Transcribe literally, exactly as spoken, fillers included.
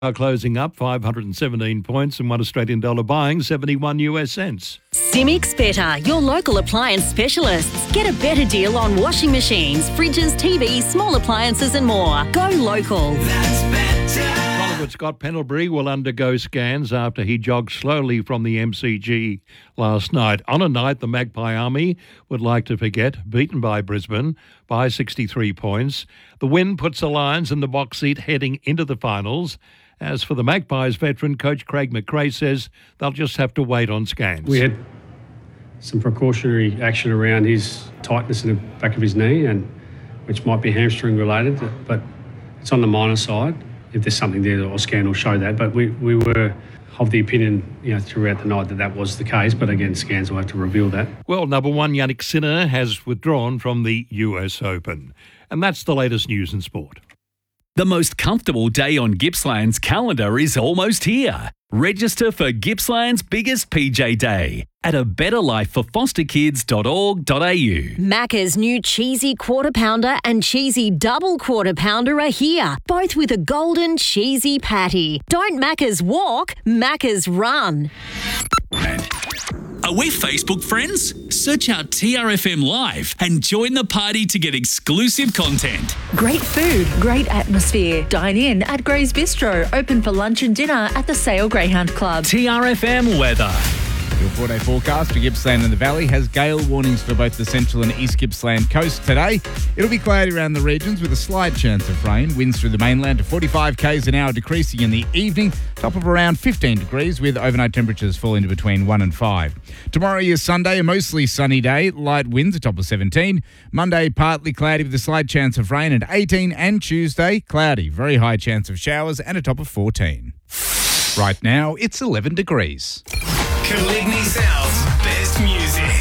Are closing up five hundred seventeen points and one Australian dollar buying seventy-one U S cents. Simics Better, your local appliance specialists. Get a better deal on washing machines, fridges, T Vs, small appliances and more. Go local. That's better. Collingwood Scott Pendlebury will undergo scans after he jogged slowly from the M C G last night. On a night the Magpie Army would like to forget, beaten by Brisbane by sixty-three points. The win puts the Lions in the box seat heading into the finals. As for the Magpies, veteran coach Craig McRae says they'll just have to wait on scans. We had some precautionary action around his tightness in the back of his knee, and which might be hamstring related, but it's on the minor side. If there's something there, a scan will show that. But we, we were of the opinion, you know, throughout the night that that was the case. But again, scans will have to reveal that. Well, number one, Yannick Sinner has withdrawn from the U S Open. And that's the latest news in sport. The most comfortable day on Gippsland's calendar is almost here. Register for Gippsland's biggest P J Day at a better life for foster kids dot org dot a u. Macca's new cheesy quarter pounder and cheesy double quarter pounder are here, both with a golden cheesy patty. Don't Macca's walk, Macca's run. Are we Facebook friends? Search out T R F M Live and join the party to get exclusive content. Great food, great atmosphere. Dine in at Gray's Bistro, open for lunch and dinner at the Sale Greyhound Club. T R F M weather. Your four-day forecast for Gippsland and the Valley has gale warnings for both the central and east Gippsland coast today. It'll be cloudy around the regions with a slight chance of rain. Winds through the mainland to forty-five k's an hour, decreasing in the evening. Top of around fifteen degrees with overnight temperatures falling to between one and five. Tomorrow is Sunday, a mostly sunny day. Light winds, a top of seventeen. Monday, partly cloudy with a slight chance of rain at eighteen. And Tuesday, cloudy, very high chance of showers and a top of fourteen. Right now, it's eleven degrees. Caligny South's best music.